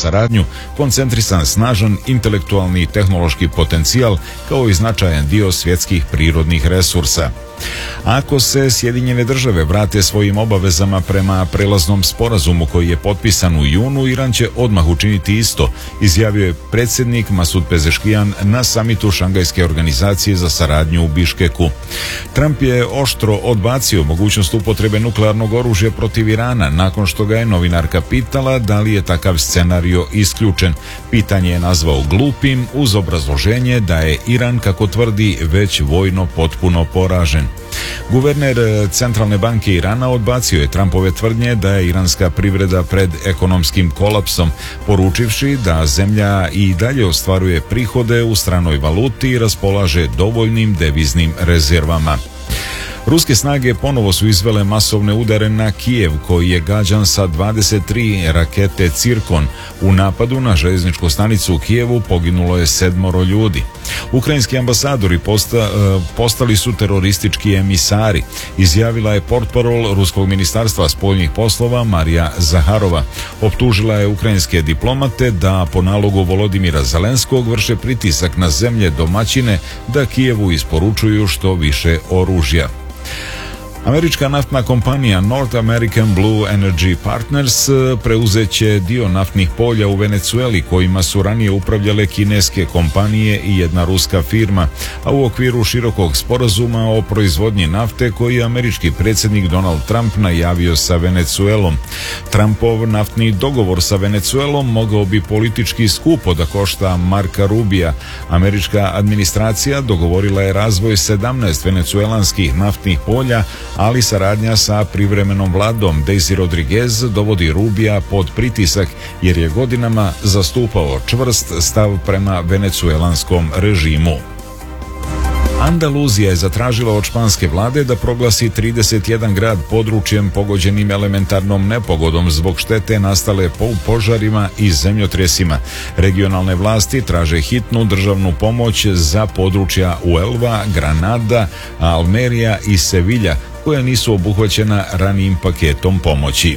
saradnju koncentrisan snažan intelektualni i tehnološki potencijal kao i značajan dio svjetskih prirodnih resursa. Ako se Sjedinjene države vrate svojim obavezama prema prelaznom sporazumu koji je potpisan u junu, Iran će odmah učiniti isto, izjavio je predsjednik Masud Pezeškijan na samitu Šangajske organizacije za saradnju u Biškeku. Trump je oštro odbacio mogućnost upotrebe nuklearnog oružja protiv Irana nakon što ga je novinarka pitala da li je takav scenario isključen. Pitanje je nazvao glupim uz obrazloženje da je Iran, kako tvrdi, već vojno potpuno poražen. Guverner Centralne banke Irana odbacio je Trumpove tvrdnje da je iranska privreda pred ekonomskim kolapsom, poručivši da zemlja i dalje ostvaruje prihode u stranoj valuti i raspolaže dovoljnim deviznim rezervama. Ruske snage ponovo su izvele masovne udare na Kijev, koji je gađan sa 23 rakete Cirkon. U napadu na željezničku stanicu u Kijevu poginulo je 7 ljudi. Ukrajinski ambasadori postali su teroristički emisari, izjavila je portparol Ruskog ministarstva spoljnih poslova Marija Zaharova. Optužila je ukrajinske diplomate da po nalogu Volodimira Zelenskog vrše pritisak na zemlje domaćine da Kijevu isporučuju što više oružja. Američka naftna kompanija North American Blue Energy Partners preuzet će dio naftnih polja u Venecueli kojima su ranije upravljale kineske kompanije i jedna ruska firma, a u okviru širokog sporazuma o proizvodnji nafte koji je američki predsjednik Donald Trump najavio sa Venecuelom. Trumpov naftni dogovor sa Venecuelom mogao bi politički skupo da košta Marka Rubija. Američka administracija dogovorila je razvoj 17 venecuelanskih naftnih polja, ali saradnja sa privremenom vladom Daisy Rodriguez dovodi Rubija pod pritisak jer je godinama zastupao čvrst stav prema venecuelanskom režimu. Andaluzija je zatražila od španske vlade da proglasi 31 grad područjem pogođenim elementarnom nepogodom zbog štete nastale požarima i zemljotresima. Regionalne vlasti traže hitnu državnu pomoć za područja Huelva, Granada, Almerija i Sevilja, koja nisu obuhvaćena ranijim paketom pomoći.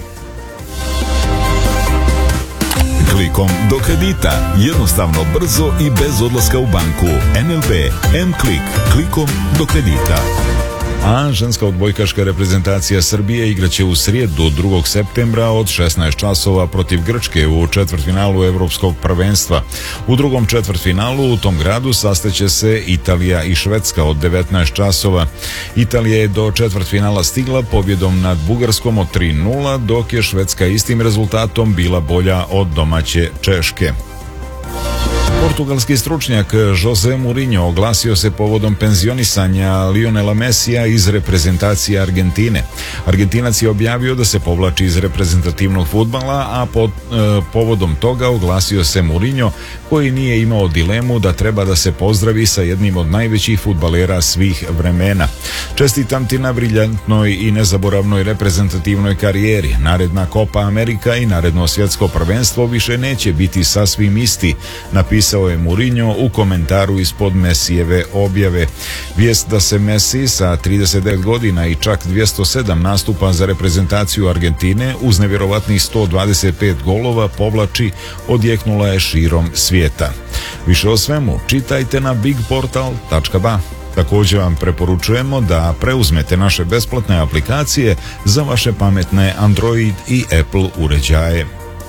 Klikom do kredita. Jednostavno, brzo i bez odlaska u banku. NLB M-Klik. Klikom do kredita. A ženska odbojkaška reprezentacija Srbije igraće u srijedu 2. septembra od 16 časova protiv Grčke u četvrtfinalu Evropskog prvenstva. U drugom četvrtfinalu u tom gradu sastaće se Italija i Švedska od 19 časova. Italija je do četvrtfinala stigla pobjedom nad Bugarskom od 3:0, dok je Švedska istim rezultatom bila bolja od domaće Češke. Portugalski stručnjak Jose Mourinho oglasio se povodom penzionisanja Lionela Messija iz reprezentacije Argentine. Argentinac je objavio da se povlači iz reprezentativnog fudbala, a povodom toga oglasio se Mourinho, koji nije imao dilemu da treba da se pozdravi sa jednim od najvećih fudbalera svih vremena. Čestitam ti na briljantnoj i nezaboravnoj reprezentativnoj karijeri. Naredna Copa Amerika i naredno svjetsko prvenstvo više neće biti sasvim isti, napisao je Mourinho u komentaru ispod Messijeve objave. Vijest da se Messi sa 39 godina i čak 207 nastupa za reprezentaciju Argentine uz nevjerovatnih 125 golova povlači odjeknula je širom svijeta. Više o svemu čitajte na bigportal.ba. Također vam preporučujemo da preuzmete naše besplatne aplikacije za vaše pametne Android i Apple uređaje.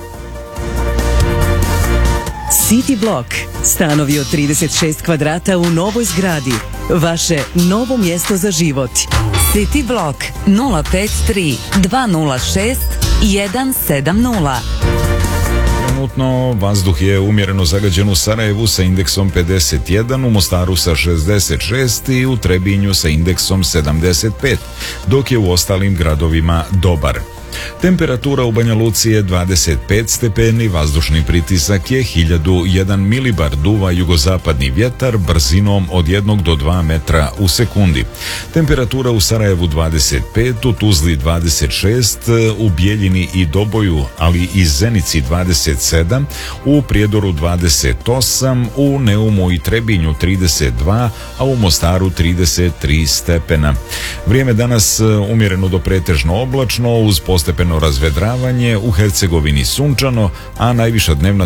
City Block. Stanovi od 36 kvadrata u novoj zgradi. Vaše novo mjesto za život. City Block 053 206 170. Trenutno vazduh je umjereno zagađen u Sarajevu sa indeksom 51, u Mostaru sa 66 i u Trebinju sa indeksom 75, dok je u ostalim gradovima dobar. Temperatura u Banja Luci je 25 stepeni, vazdušni pritisak je 1001 milibar, duva jugozapadni vjetar brzinom od 1 do 2 metra u sekundi. Temperatura u Sarajevu 25, u Tuzli 26, u Bijeljini i Doboju, ali i Zenici 27, u Prijedoru 28, u Neumu i Trebinju 32, a u Mostaru 33 stepena. Vrijeme danas umjereno do pretežno oblačno uz postepeno razvedravanje, u Hercegovini sunčano, a najviša dnevna